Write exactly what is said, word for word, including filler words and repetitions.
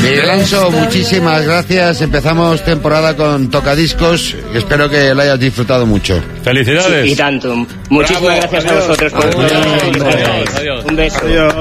Miguel Anso, muchísimas gracias. Empezamos temporada con Tocadiscos. Espero que lo hayas disfrutado mucho. Felicidades. Sí, y tanto. Muchísimas Bravo. gracias Adiós. a vosotros por el Adiós. Adiós. Adiós. Un beso. Adiós.